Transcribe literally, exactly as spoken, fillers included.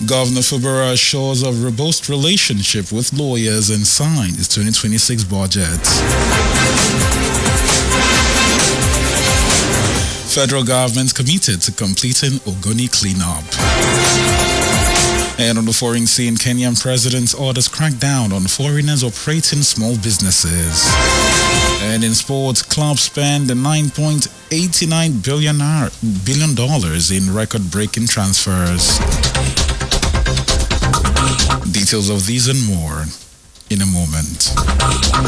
Governor Fubara assures of robust relationship with lawyers and signs twenty twenty-six budget. Federal government committed to completing Ogoni cleanup. And on the foreign scene, Kenyan president orders crackdown on foreigners operating small businesses. And in sports, clubs spend nine point eight nine billion dollars in record-breaking transfers. Details of these and more in a moment.